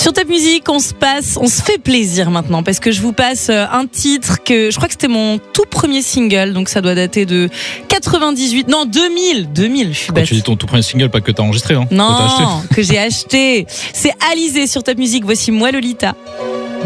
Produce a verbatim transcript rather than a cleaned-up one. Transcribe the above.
Sur Top Music, on se passe, on se fait plaisir maintenant parce que je vous passe un titre que je crois que c'était mon tout premier single, donc ça doit dater de quatre-vingt-dix-huit, non deux mille, deux mille, je suis Quand bête. tu dis ton tout premier single, pas que t'as enregistré, hein. Non, Que t'as acheté. que j'ai acheté. C'est Alizé sur Top Music. Voici Moi Lolita.